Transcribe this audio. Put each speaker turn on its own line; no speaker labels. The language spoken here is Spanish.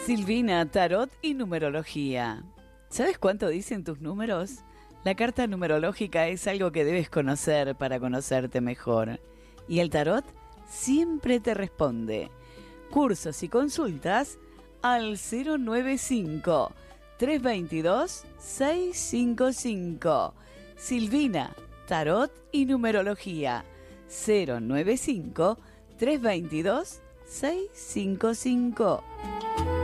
Silvina, tarot y numerología. ¿Sabes cuánto dicen tus números? La carta numerológica es algo que debes conocer para conocerte mejor. Y el tarot siempre te responde. Cursos y consultas al 095-322-655. Silvina, tarot y numerología. 095-322-655.